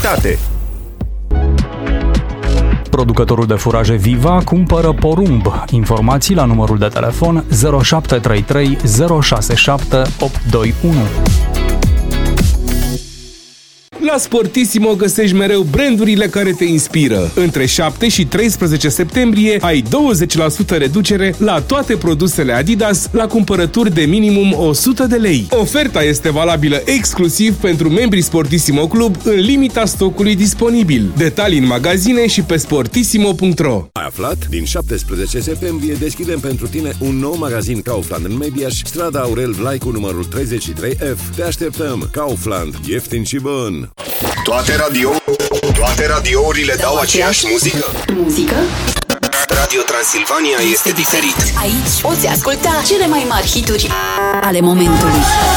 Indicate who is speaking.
Speaker 1: calitate.
Speaker 2: Producătorul de furaje Viva cumpără porumb. Informații la numărul de telefon 0733 067 821.
Speaker 3: La Sportissimo găsești mereu brandurile care te inspiră. Între 7 și 13 septembrie ai 20% reducere la toate produsele Adidas la cumpărături de minimum 100 de lei. Oferta este valabilă exclusiv pentru membrii Sportissimo Club în limita stocului disponibil. Detalii în magazine și pe sportissimo.ro.
Speaker 1: Ai aflat? Din 17 septembrie deschidem pentru tine un nou magazin Kaufland în Mediaș, strada Aurel Vlaicu, numărul 33F. Te așteptăm! Kaufland. Ieftin și bun!
Speaker 4: Toate radiourile dau aceeași muzică? Radio Transilvania este diferit.
Speaker 5: Aici poți asculta cele mai mari hituri ale momentului.